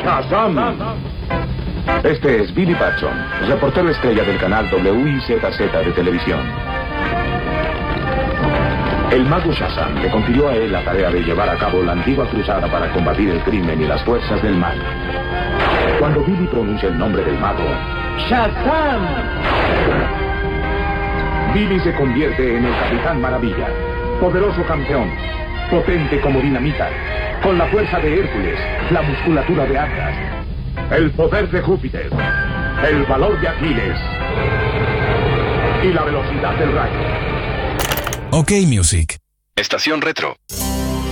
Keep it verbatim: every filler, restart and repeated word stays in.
Shazam. Este es Billy Batson, reportero estrella del canal W I Z Z de televisión. El mago Shazam le confirió a él la tarea de llevar a cabo la antigua cruzada para combatir el crimen y las fuerzas del mal. Cuando Billy pronuncia el nombre del mago, ¡Shazam!, Billy se convierte en el Capitán Maravilla, poderoso campeón, potente como dinamita, con la fuerza de Hércules, la musculatura de Atlas, el poder de Júpiter, el valor de Aquiles y la velocidad del rayo. OK Music. Estación Retro.